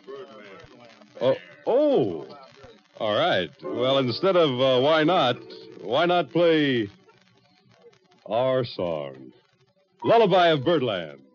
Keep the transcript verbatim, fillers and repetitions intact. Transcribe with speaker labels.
Speaker 1: Oh, oh. All right. Well, instead of uh, why not, why not play our song? Lullaby of Birdland.